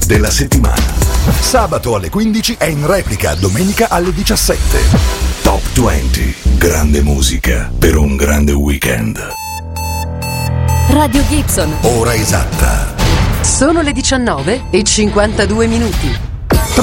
della settimana. Sabato alle 15 e in replica domenica alle 17. Top 20. Grande musica per un grande weekend. Radio Gibson. Ora esatta. Sono le 19:52.